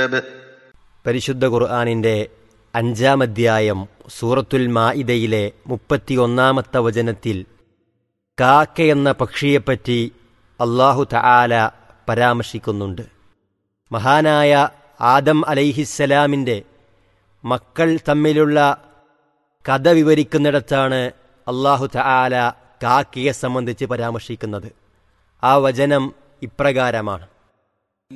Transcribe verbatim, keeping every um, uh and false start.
الكتاب. പരിശുദ്ധ ഖുർആനിൻ്റെ അഞ്ചാം അധ്യായം സൂറത്തുൽ മാഇദയിലെ മുപ്പത്തിയൊന്നാമത്തെ വചനത്തിൽ കാക്കയെന്ന പക്ഷിയെപ്പറ്റി അല്ലാഹു തആല പരാമർശിക്കുന്നുണ്ട്. മഹാനായ ആദം അലൈഹിസ്സലാമിൻ്റെ മക്കൾ തമ്മിലുള്ള കഥ വിവരിക്കുന്നിടത്താണ് അല്ലാഹു തആല കാക്കയെ സംബന്ധിച്ച് പരാമർശിക്കുന്നത്. ആ വചനം ഇപ്രകാരമാണ്: